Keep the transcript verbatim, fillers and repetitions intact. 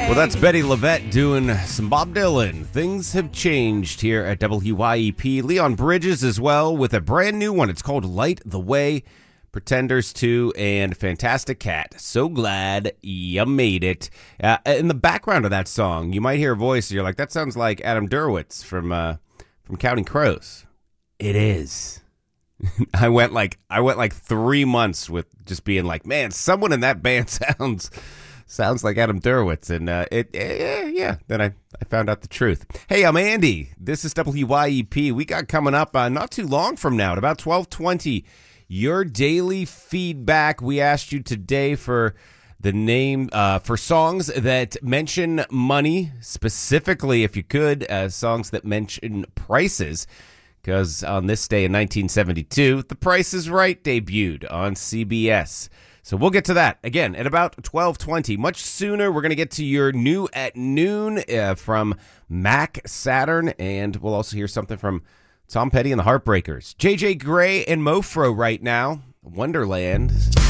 Well, that's Betty LaVette doing some Bob Dylan. Things have changed here at W Y E P. Leon Bridges as well with a brand new one. It's called Light the Way. Pretenders two and Fantastic Cat. So glad you made it. Uh, in the background of that song, you might hear a voice. You're like, that sounds like Adam Derwitz from uh, from Counting Crows. It is. I went like I went like three months with just being like, man, someone in that band sounds sounds like Adam Derwitz, and uh, it yeah, yeah. Then I, I found out the truth. Hey, I'm Andy. This is W Y E P. We got coming up uh, not too long from now, at about twelve twenty. Your daily feedback. We asked you today for the name uh, for songs that mention money, specifically, if you could, uh, songs that mention prices. Because on this day in nineteen seventy-two, The Price is Right debuted on C B S. So we'll get to that again at about twelve twenty. Much sooner, we're going to get to your new at noon uh, from Mac Saturn, and we'll also hear something from Tom Petty and the Heartbreakers. J J Grey and Mofro right now. Wonderland.